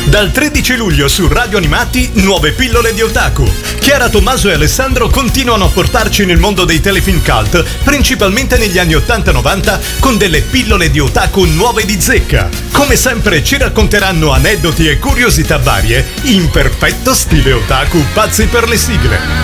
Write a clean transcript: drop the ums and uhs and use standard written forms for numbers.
Dal 13 luglio su Radio Animati, nuove pillole di otaku. Chiara Tommaso e Alessandro continuano a portarci nel mondo dei telefilm cult, principalmente negli anni 80-90, con delle pillole di otaku nuove di zecca. Come sempre ci racconteranno aneddoti e curiosità varie, in perfetto stile otaku pazzi per le sigle.